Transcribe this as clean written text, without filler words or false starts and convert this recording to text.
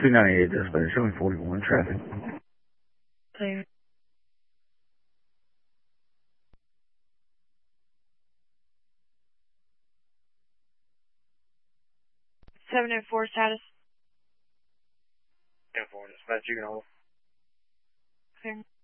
298, dispatch, showing 41 traffic. Clear. 704 status. 10-4, dispatch, you can hold. Clear.